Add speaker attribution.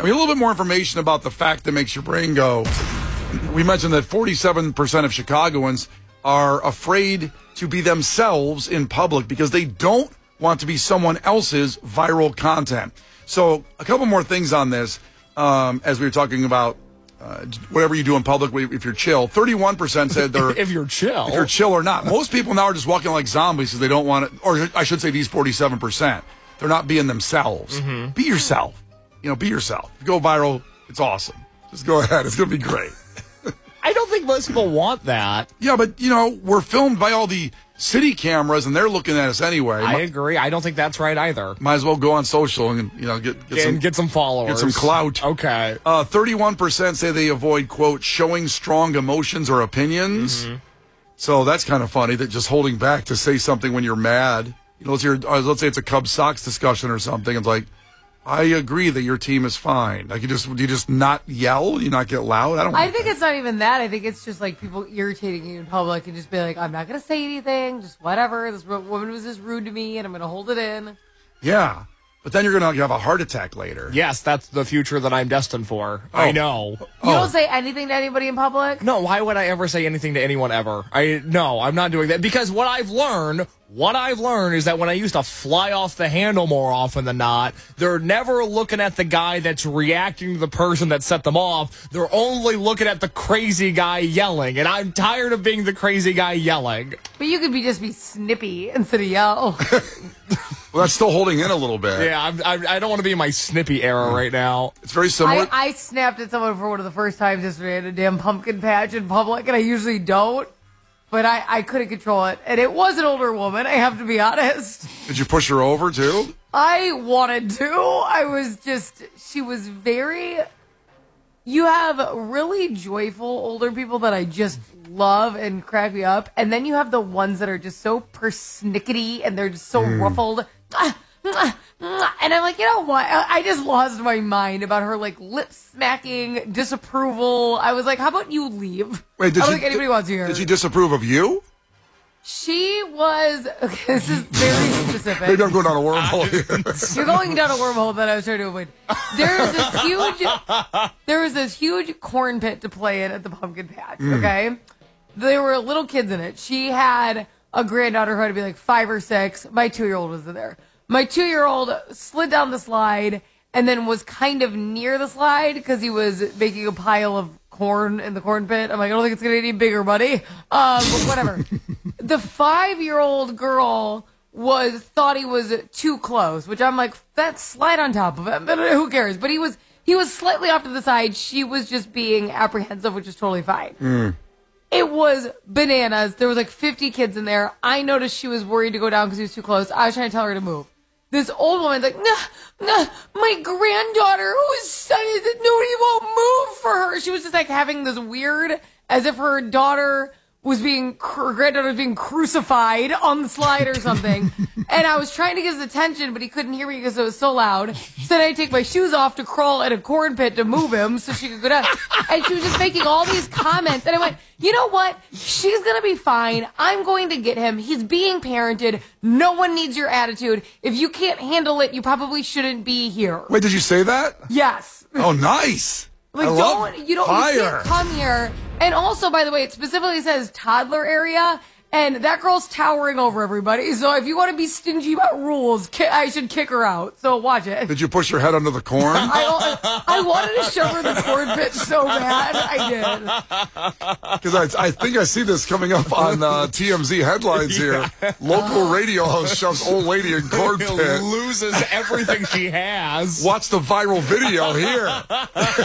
Speaker 1: I mean, a little bit more information about the fact that makes your brain go. We mentioned that 47% of Chicagoans are afraid to be themselves in public because they don't want to be someone else's viral content. So a couple more things on this as we were talking about whatever you do in public, if you're chill. 31% said they're...
Speaker 2: If you're
Speaker 1: chill or not. Most people now are just walking like zombies because they don't want to... Or I should say these 47%. They're not being themselves. Mm-hmm. Be yourself. Be yourself. Go viral. It's awesome. Just go ahead. It's going to be great.
Speaker 2: I don't think most people want that.
Speaker 1: Yeah, but, we're filmed by all the city cameras, and they're looking at us anyway.
Speaker 2: I agree. I don't think that's right either.
Speaker 1: Might as well go on social and,
Speaker 2: get some followers.
Speaker 1: Get some clout.
Speaker 2: Okay.
Speaker 1: 31% say they avoid, quote, showing strong emotions or opinions. Mm-hmm. So that's kind of funny, that just holding back to say something when you're mad. Let's say it's a Cubs Sox discussion or something. It's like, I agree that your team is fine. Like, do you just not yell? Do you not get loud?
Speaker 3: I think it's not even that. I think it's just like people irritating you in public and just be like, I'm not going to say anything. Just whatever. This woman was just rude to me and I'm going to hold it in.
Speaker 1: Yeah. But then you're going to have a heart attack later.
Speaker 2: Yes, that's the future that I'm destined for. I know.
Speaker 3: You don't say anything to anybody in public?
Speaker 2: No, why would I ever say anything to anyone ever? No, I'm not doing that. Because what I've learned is that when I used to fly off the handle more often than not, they're never looking at the guy that's reacting to the person that set them off. They're only looking at the crazy guy yelling. And I'm tired of being the crazy guy yelling.
Speaker 3: But you could just be snippy instead of yell.
Speaker 1: Well, that's still holding in a little bit.
Speaker 2: Yeah, I don't want to be in my snippy era right now.
Speaker 1: It's very similar.
Speaker 3: I snapped at someone for one of the first times yesterday at a damn pumpkin patch in public, and I usually don't. But I couldn't control it. And it was an older woman, I have to be honest.
Speaker 1: Did you push her over, too?
Speaker 3: I wanted to. She was very... You have really joyful older people that I just love and crack me up. And then you have the ones that are just so persnickety and they're just so ruffled. And I'm like, you know what? I just lost my mind about her, like, lip smacking, disapproval. I was like, how about you leave?
Speaker 1: Wait,
Speaker 3: I don't think anybody wants you here.
Speaker 1: Did she disapprove of you?
Speaker 3: She was, okay, this is very specific.
Speaker 1: Maybe I'm going down a wormhole here.
Speaker 3: You're going down a wormhole that I was trying to avoid. There was this huge corn pit to play in at the pumpkin patch, okay? There were little kids in it. She had a granddaughter who had to be like 5 or 6. My 2-year-old was in there. My 2-year-old slid down the slide and then was kind of near the slide because he was making a pile of corn in the corn pit. I'm like, I don't think it's going to get any bigger, buddy. But whatever. The 5-year-old girl thought he was too close, which I'm like, that's slide on top of him. But who cares? But he was slightly off to the side. She was just being apprehensive, which is totally fine. It was bananas. There was like 50 kids in there. I noticed she was worried to go down because he was too close. I was trying to tell her to move. This old woman's like, nah, my granddaughter who is sunny that nobody won't move for her. She was just like having this weird, as if her granddaughter was being crucified on the slide or something. And I was trying to get his attention, but he couldn't hear me because it was so loud. So then I take my shoes off to crawl in a corn pit to move him so she could go down. And she was just making all these comments. And I went, you know what? She's going to be fine. I'm going to get him. He's being parented. No one needs your attitude. If you can't handle it, you probably shouldn't be here.
Speaker 1: Wait, did you say that?
Speaker 3: Yes.
Speaker 1: Oh, nice.
Speaker 3: Like, you can't come here. And also, by the way, it specifically says toddler area, and that girl's towering over everybody. So if you want to be stingy about rules, I should kick her out. So watch it.
Speaker 1: Did you push her head under the corn?
Speaker 3: I wanted to shove her in the corn pit so bad. I did.
Speaker 1: Because I think I see this coming up on TMZ headlines here. Local radio host shoves old lady in corn pit.
Speaker 2: Loses everything she has.
Speaker 1: Watch the viral video here.